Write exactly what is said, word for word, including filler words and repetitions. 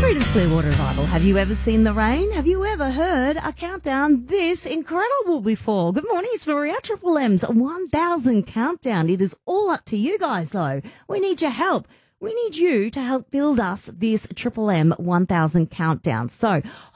Creedence Clearwater Revival. Have you ever seen the rain? Have you ever heard a countdown this incredible before? Good morning, it's Maria Triple M's one thousand countdown. It is all up to you guys though. We need your help. We need you to help build us this Triple M one thousand countdown. So